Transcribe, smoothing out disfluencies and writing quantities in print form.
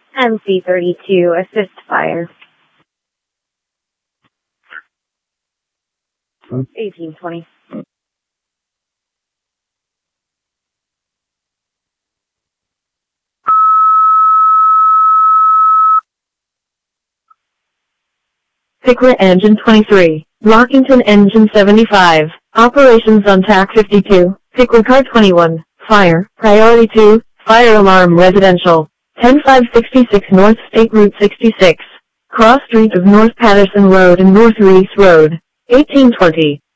MC-32, assist fire. 1820. Pickwick Engine 23, Rockington Engine 75, Operations on TAC 52, Pickwick Car 21, Fire, Priority 2, Fire Alarm Residential, 10566 North State Route 66, Cross Street of North Patterson Road and North Reese Road, 1820.